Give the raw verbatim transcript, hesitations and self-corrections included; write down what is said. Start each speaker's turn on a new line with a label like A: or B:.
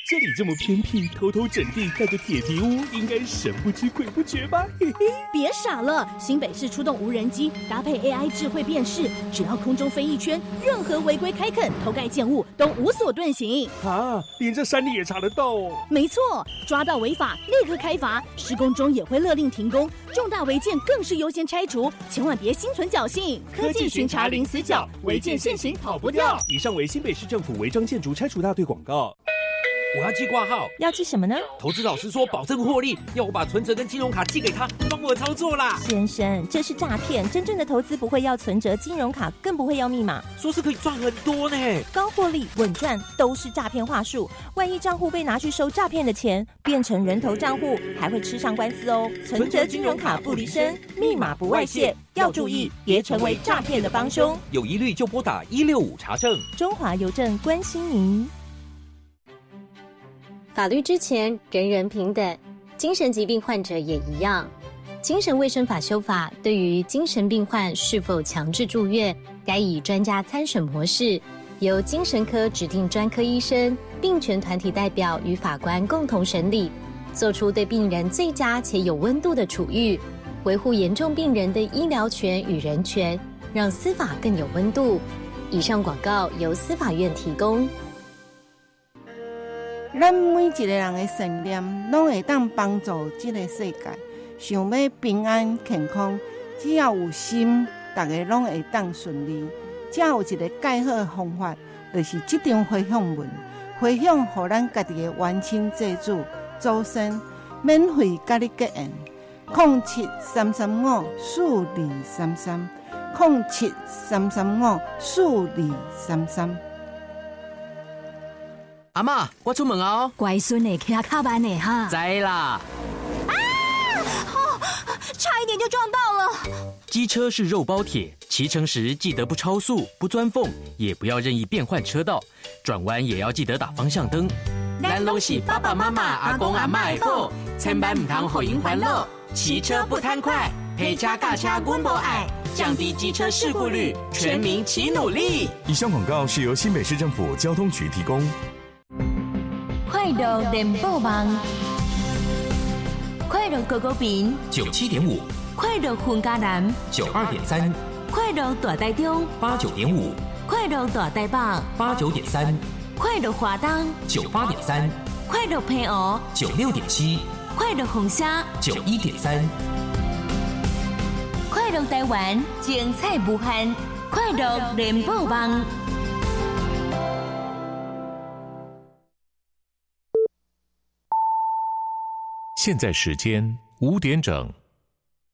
A: 这里这么偏僻，偷偷整地盖个铁皮屋，应该神不知鬼不觉吧？嘿嘿，
B: 别傻了，新北市出动无人机，搭配 A I 智慧辨识，只要空中飞一圈，任何违规开垦、偷盖建物都无所遁形。
A: 啊，连这山里也查得到哦？
B: 没错，抓到违法立刻开罚，施工中也会勒令停工，重大违建更是优先拆除，千万别心存侥幸。科技巡查零死角，违建现行跑不掉。
A: 以上为新北市政府违章建筑拆除大队广告。
C: 我要寄挂号，
D: 要寄什么呢？
C: 投资老师说保证获利，要我把存折跟金融卡寄给他，帮我操作啦。
D: 先生，这是诈骗，真正的投资不会要存折、金融卡，更不会要密码。
C: 说是可以赚很多呢，
D: 高获利、稳赚都是诈骗话术。万一账户被拿去收诈骗的钱，变成人头账户，还会吃上官司哦。存折、金融卡不离身，密码不外泄，要注意，别成为诈骗的帮凶。
C: 有疑虑就拨打一六五查证。
D: 中华邮政关心您。
E: 法律之前，人人平等，精神疾病患者也一样。精神卫生法修法对于精神病患是否强制住院，该以专家参审模式，由精神科指定专科医生、病权团体代表与法官共同审理，做出对病人最佳且有温度的处遇，维护严重病人的医疗权与人权，让司法更有温度。以上广告由司法院提供。
F: 咱每一个人的信念，拢会当帮助这个世界。想要平安健康，只要有心，大家拢会当顺利。只有一个介好的方法，就是这张回向文，回向予咱家己的冤亲债主、祖先，免费甲你结缘。零七三三五四二三三，零七三三五四二三三。
C: 阿嬷，我出门哦。
G: 乖孙呢，骑卡班呢哈。
C: 知啦。
G: 啊！哦，差一点就撞到了。
H: 机车是肉包铁，骑乘时记得不超速、不钻缝，也不要任意变换车道，转弯也要记得打方向灯。
C: 咱拢是爸爸妈妈、阿公阿嬷的宝，千万唔通互因烦恼。骑车不贪快，陪车驾车阮无爱，降低机车事故率，全民齐努力。
I: 以上广告是由新北市政府交通局提供。
G: 快乐联播网，快乐狗狗饼
C: 九七点五，
G: 快乐混家男
C: 九二点三，
G: 快乐大台中
C: 八九点五，
G: 快乐大台北
C: 八九点三，
G: 快乐华东
C: 九八点三，
G: 快乐平湖
C: 九六点七，
G: 快乐红虾
C: 九一点三，
G: 快乐台湾精彩无限，快乐联播网。
J: 现在时间五点整。